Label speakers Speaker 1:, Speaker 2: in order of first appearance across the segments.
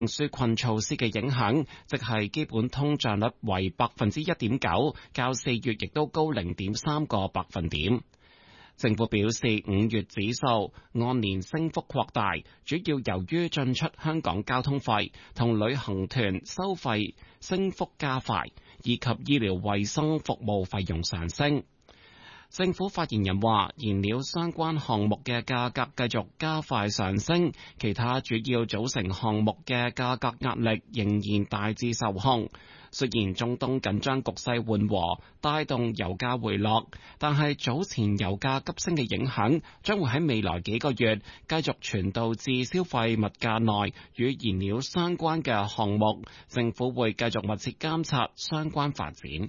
Speaker 1: 紓困措施嘅影響，即係基本通脹率為1.9%，較4月亦都高0.3個百分點。政府表示，5月指數按年升幅擴大，主要由於進出香港交通費同旅行團收費升幅加快，以及醫療衛生服務費用上升。政府發言人話，燃料相關項目嘅價格繼續加快上升，其他主要組成項目嘅價格壓力仍然大致受控。雖然中東緊張局勢緩和，帶動油價回落，但係早前油價急升嘅影響將會喺未來幾個月繼續傳導至消費物價內與燃料相關嘅項目。政府會繼續密切監察相關發展。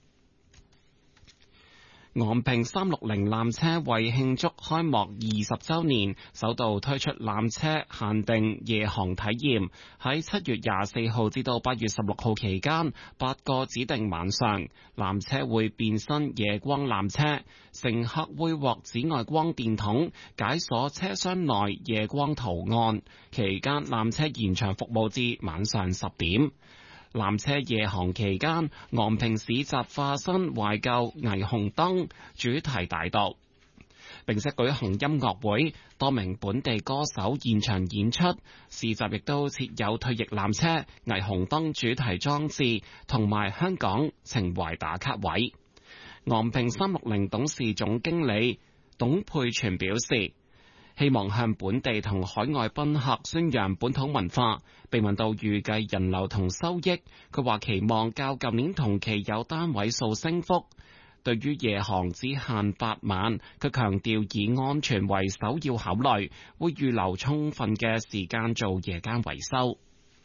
Speaker 1: 昂坪360纜車為慶祝開幕20週年，首度推出纜車限定夜航體驗，喺7月24號至到8月16號期間，8個指定晚上，纜車會變身夜光纜車，乘客會獲紫外光電筒解鎖車廂內夜光圖案，期間纜車延長服務至晚上10點。纜車夜航期間，昂坪市集化身懷舊霓虹燈主題大道，並且舉行音樂會，多名本地歌手現場演出。市集亦都設有退役纜車、霓虹燈主題裝置同埋香港情懷打卡位。昂坪360董事總經理董佩全表示，希望向本地同海外賓客宣揚本土文化。被問到預計人流同收益，佢話期望較舊年同期有單位數升幅。對於夜航只限8晚，佢強調以安全為首要考慮，會預留充分嘅時間做夜間維修。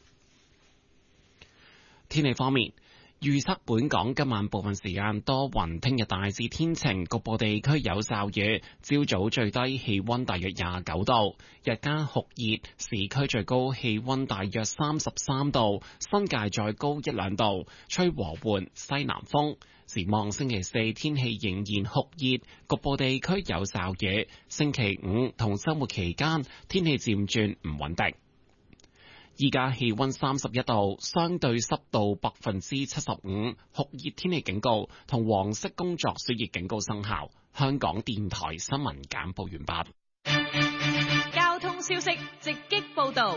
Speaker 1: 天氣方面，預測本港今晚部分時間多雲，聽日大致天晴，局部地區有驟雨。朝早最低氣溫大約29度，日間酷熱，市區最高氣溫大約33度，新界再高1-2度，吹和緩西南風。展望星期四天氣仍然酷熱，局部地區有驟雨。星期五同週末期間天氣漸轉唔穩定。依家氣溫31度，相對濕度75%，酷熱天氣警告同黃色工作暑熱警告生效。香港電台新聞簡報完畢。
Speaker 2: 交通消息直擊報道。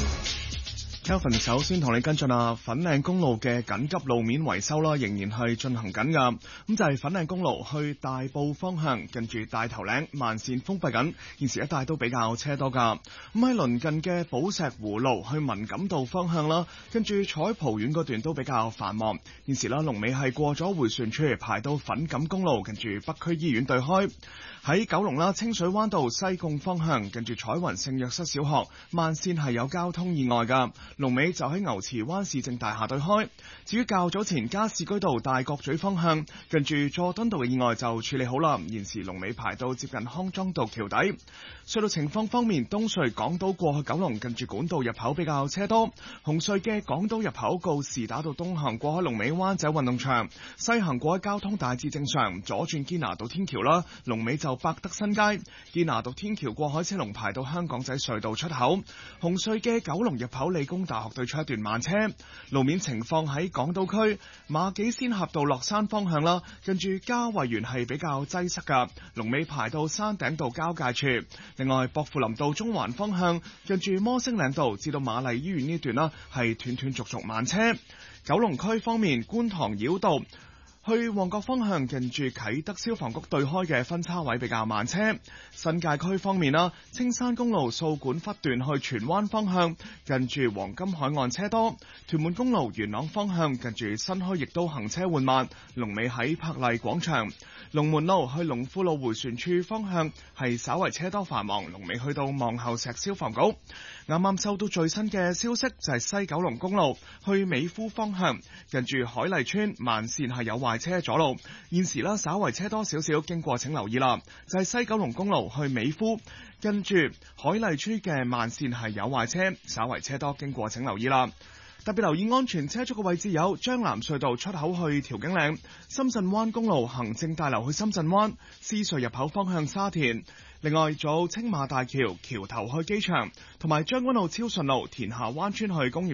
Speaker 3: Kelvin 首先同你跟進粉嶺公路嘅緊急路面維修啦，仍然係進行緊噶。咁就係粉嶺公路去大埔方向，近住大頭嶺慢線封閉緊，現時一帶都比較車多噶。咁喺鄰近嘅寶石湖路去文錦道方向啦，跟住彩蒲苑嗰段都比較繁忙。現時啦，龍尾係過咗迴旋處，排到粉錦公路，近住北區醫院對開。喺九龍啦，清水灣道西貢方向，近住彩雲聖約瑟小學慢線係有交通意外噶。龍尾就喺牛池灣市政大廈對開。至於較早前加士居道大角咀方向，近住佐敦道嘅意外就處理好啦，現時龍尾排到接近康莊道橋底。隧道情況方面，東隧港島過去九龍近住管道入口比較車多，紅隧嘅港島入口告士打道東行過海龍尾灣仔運動場，西行過海交通大致正常，左轉堅拿道天橋啦，龍尾就百德新街，堅拿道天橋過海車龍排到香港仔隧道出口。紅隧嘅九龍入口理工大學對出一段慢車。路面情況喺港島區馬己仙峽道落山方向啦，近住嘉惠園係比較擠塞噶，龍尾排到山頂道交界處。另外，薄扶林道中環方向近住摩星嶺道至到瑪麗醫院呢段啦，係斷斷續續慢車。九龍區方面，觀塘繞道去旺角方向近住啟德消防局對開嘅分叉位比較慢車。新界區方面啦，青山公路掃管笏段去荃灣方向近住黃金海岸車多。屯門公路元朗方向近住新墟亦都行車緩慢，龍尾喺柏麗廣場。龍門路去龍富路迴旋處方向係稍為車多繁忙，龍尾去到望后石消防局。啱啱收到最新嘅消息，就係西九龍公路去美孚方向近住海麗村慢線係有壞車阻路，現時啦稍為車多少少，經過請留意啦。就係西九龍公路去美孚跟住海麗村嘅慢線係有壞車，稍為車多，經過請留意啦。特別留意安全車速嘅位置有將藍隧道出口去調景嶺、深圳灣公路行政大樓去深圳灣、獅隧入口方向沙田。另外仲有青馬大橋橋頭去機場，同埋將軍澳超順路田下灣村去工業